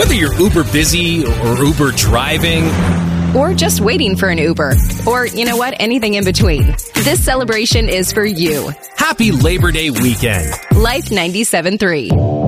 Whether you're uber busy or uber driving, or just waiting for an Uber, or you know what, anything in between, this celebration is for you. happy Labor Day weekend. Life 97.3.